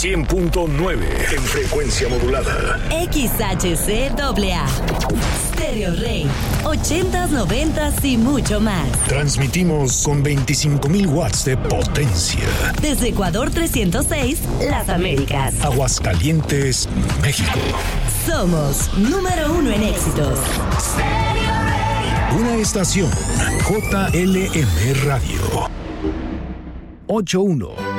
100.9 en frecuencia modulada. XHCAA. Stereo Rey. 80s, 90s y mucho más. Transmitimos con 25,000 watts de potencia. Desde Ecuador 306, Las Américas. Aguascalientes, México. Somos número 1 en éxitos. Una estación JLM Radio. 81